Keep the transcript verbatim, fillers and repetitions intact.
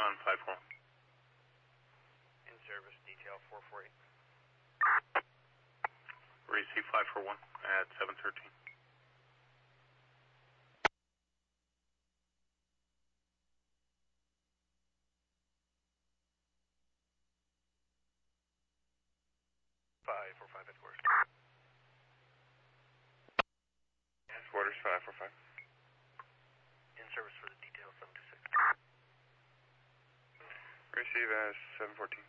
on five four. In service, detail four four eight. Receive five four one at seven thirteen. five four five headquarters. Headquarters five four five. In service for the detail seven two six. Receive as seven fourteen.